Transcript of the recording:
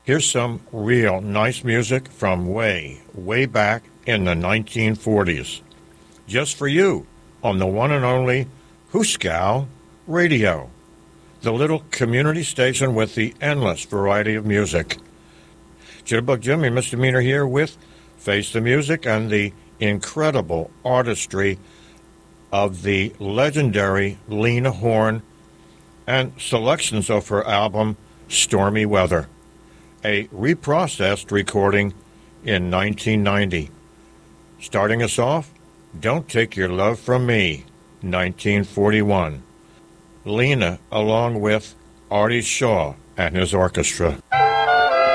Here's some real nice music from way back in the 1940s. Just for you on the one and only Hooskow Radio, the little community station with the endless variety of music. Jitterbug Jimmy Misdemeanor here with Face the Music and the incredible artistry of the legendary Lena Horne and selections of her album Stormy Weather, a reprocessed recording in 1990. Starting us off, Don't Take Your Love From Me, 1941. Lena along with Artie Shaw and his orchestra.